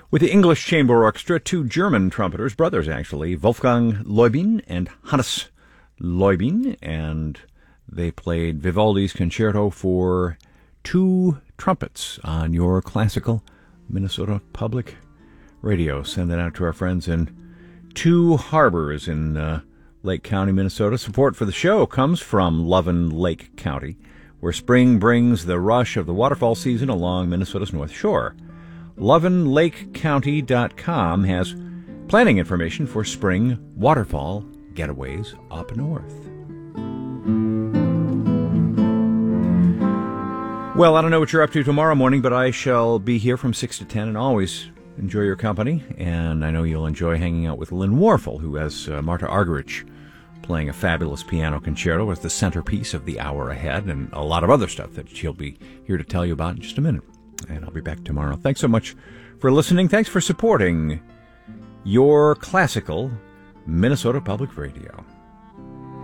With the English Chamber Orchestra, two German trumpeters, brothers actually, Wolfgang Leubin and Hannes Leubin, and they played Vivaldi's Concerto for two trumpets on your classical Minnesota Public Radio. Send that out to our friends in Two Harbors in Lake County, Minnesota. Support for the show comes from Lovin' Lake County, where spring brings the rush of the waterfall season along Minnesota's North Shore. LovinLakeCounty.com has planning information for spring waterfall getaways up north. Well, I don't know what you're up to tomorrow morning, but I shall be here from 6 to 10 and always enjoy your company. And I know you'll enjoy hanging out with Lynn Warfel, who has Marta Argerich playing a fabulous piano concerto as the centerpiece of the hour ahead, and a lot of other stuff that she'll be here to tell you about in just a minute. And I'll be back tomorrow. Thanks so much for listening. Thanks for supporting your classical Minnesota Public Radio.